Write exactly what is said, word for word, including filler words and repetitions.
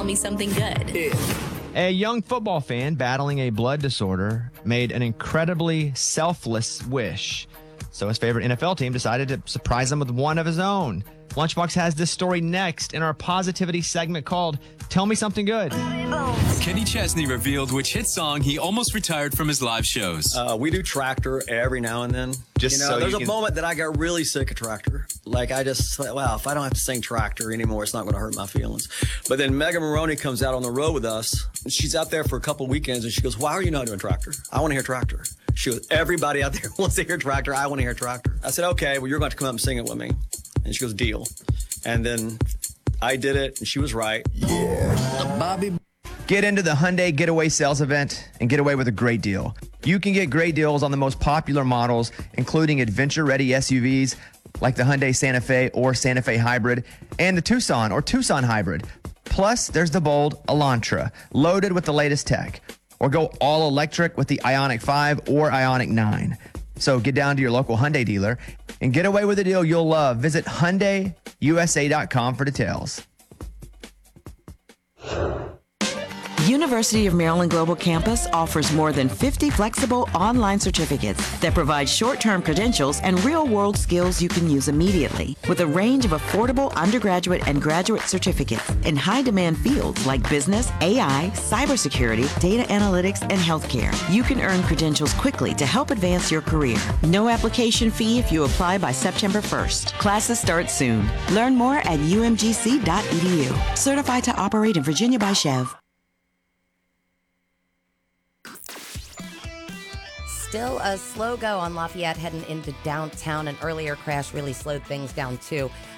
me something good. A young football fan battling a blood disorder made an incredibly selfless wish. So his favorite N F L team decided to surprise him with one of his own. Lunchbox has this story next in our positivity segment called Tell Me Something Good. Kenny Chesney revealed which hit song he almost retired from his live shows. Uh, we do Tractor every now and then. Just you know, so there's you a can- moment that I got really sick of Tractor. Like, I just, wow, if I don't have to sing Tractor anymore, it's not going to hurt my feelings. But then Megan Maroney comes out on the road with us. And she's out there for a couple weekends, and she goes, why are you not doing Tractor? I want to hear Tractor. She goes, everybody out there wants to hear Tractor. I want to hear Tractor. I said, okay, well, you're going to come up and sing it with me. And she goes, deal. And then I did it, and she was right. Bobby. Get into the Hyundai Getaway Sales Event and get away with a great deal. You can get great deals on the most popular models, including adventure-ready S U Vs like the Hyundai Santa Fe or Santa Fe Hybrid and the Tucson or Tucson Hybrid. Plus, there's the bold Elantra, loaded with the latest tech. Or go all electric with the Ioniq five or Ioniq nine. So get down to your local Hyundai dealer and get away with a deal you'll love. Visit Hyundai U S A dot com for details. University of Maryland Global Campus offers more than fifty flexible online certificates that provide short-term credentials and real-world skills you can use immediately. With a range of affordable undergraduate and graduate certificates in high-demand fields like business, A I, cybersecurity, data analytics, and healthcare, you can earn credentials quickly to help advance your career. No application fee if you apply by September first. Classes start soon. Learn more at U M G C dot E D U. Certified to operate in Virginia by Chev. Still a slow go on Lafayette heading into downtown. An earlier crash really slowed things down too.